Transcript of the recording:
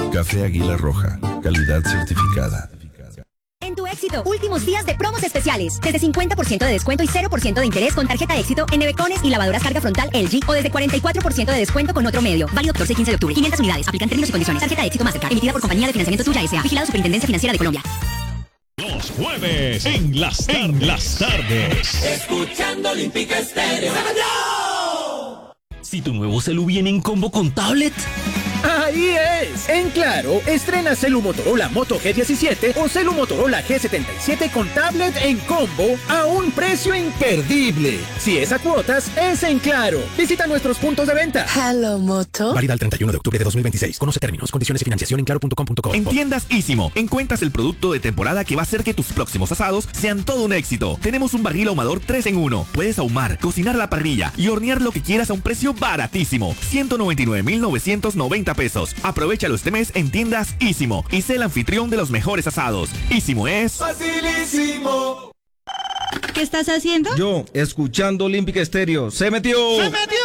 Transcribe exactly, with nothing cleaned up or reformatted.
Café Águila Roja, calidad certificada. En tu Éxito, últimos días de promos especiales. Desde cincuenta por ciento de descuento y cero por ciento de interés con tarjeta Éxito en nevecones y lavadoras carga frontal L G o desde cuarenta y cuatro por ciento de descuento con otro medio. Válido catorce y quince de octubre. quinientas unidades. Aplican términos y condiciones. Tarjeta Éxito Mastercard. Emitida por Compañía de Financiamiento Tuya S A. Vigilado Superintendencia Financiera de Colombia. Los jueves en las, en las tardes. Escuchando Olímpica Estéreo. Si tu nuevo celu viene en combo con tablet. ¡Ahí es! En Claro, estrena celu Motorola Moto G diecisiete o celu Motorola G setenta y siete con tablet en combo a un precio imperdible. Si es a cuotas, es en Claro. Visita nuestros puntos de venta. Hello Moto. Válida el treinta y uno de octubre de dos mil veintiséis. Conoce términos, condiciones y financiación en claro punto com punto co. En tiendas Ísimo, encuentras el producto de temporada que va a hacer que tus próximos asados sean todo un éxito. Tenemos un barril ahumador tres en uno. Puedes ahumar, cocinar a la parrilla y hornear lo que quieras a un precio baratísimo. ciento noventa y nueve mil novecientos noventa pesos. Aprovechalo este mes en tiendas Ísimo y sé el anfitrión de los mejores asados. Ísimo es facilísimo. ¿Qué estás haciendo? Yo, escuchando Olímpica Estéreo. ¡Se metió! ¡Se metió!